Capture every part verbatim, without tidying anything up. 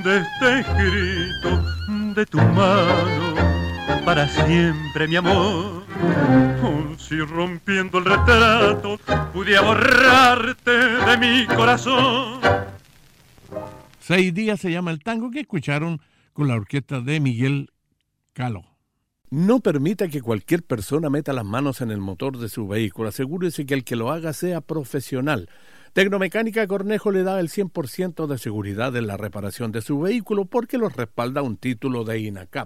De este escrito de tu mano, para siempre mi amor, aun si rompiendo el retrato pudiera borrarte de mi corazón. Seis días se llama el tango que escucharon con la orquesta de Miguel Caló. No permita que cualquier persona meta las manos en el motor de su vehículo. Asegúrese que el que lo haga sea profesional. Tecnomecánica Cornejo le da el cien por ciento de seguridad en la reparación de su vehículo porque lo respalda un título de INACAP.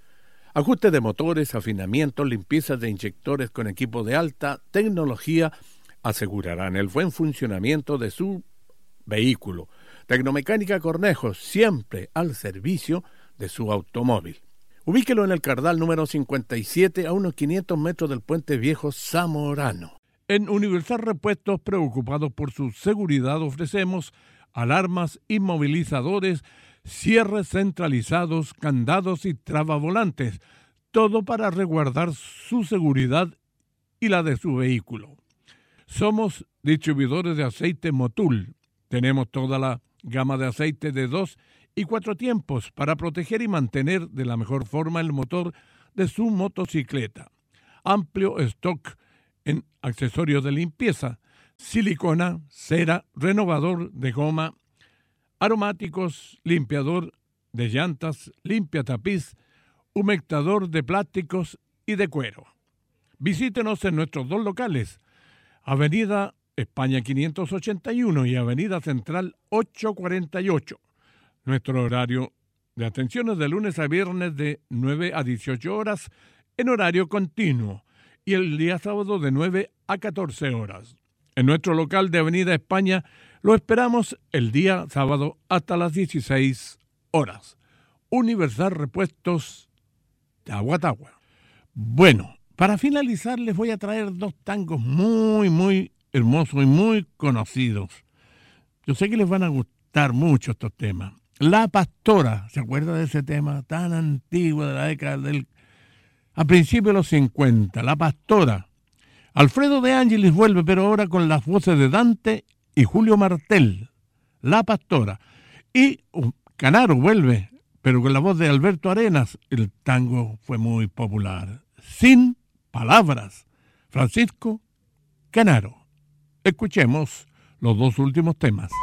Ajuste de motores, afinamiento, limpieza de inyectores con equipo de alta tecnología asegurarán el buen funcionamiento de su vehículo. Tecnomecánica Cornejo, siempre al servicio de su automóvil. Ubíquelo en el Cardal número cincuenta y siete, a unos quinientos metros del Puente Viejo Zamorano. En Universal Repuestos, preocupados por su seguridad, ofrecemos alarmas, inmovilizadores, cierres centralizados, candados y trabavolantes, todo para resguardar su seguridad y la de su vehículo. Somos distribuidores de aceite Motul. Tenemos toda la gama de aceite de dos y cuatro tiempos para proteger y mantener de la mejor forma el motor de su motocicleta. Amplio stock en accesorios de limpieza, silicona, cera, renovador de goma, aromáticos, limpiador de llantas, limpia tapiz, humectador de plásticos y de cuero. Visítenos en nuestros dos locales, Avenida España quinientos ochenta y uno y Avenida Central ochocientos cuarenta y ocho. Nuestro horario de atención es de lunes a viernes de nueve a dieciocho horas en horario continuo y el día sábado de nueve a catorce horas. En nuestro local de Avenida España lo esperamos el día sábado hasta las dieciséis horas. Universal Repuestos Tahuatahua. Bueno, para finalizar les voy a traer dos tangos muy, muy hermosos y muy conocidos. Yo sé que les van a gustar mucho estos temas. La Pastora, ¿se acuerda de ese tema tan antiguo de la década del... a principios de los cincuenta? La Pastora. Alfredo de Ángelis vuelve, pero ahora con las voces de Dante y Julio Martel. La Pastora. Y uh, Canaro vuelve, pero con la voz de Alberto Arenas. El tango fue muy popular. Sin palabras. Francisco Canaro. Escuchemos los dos últimos temas.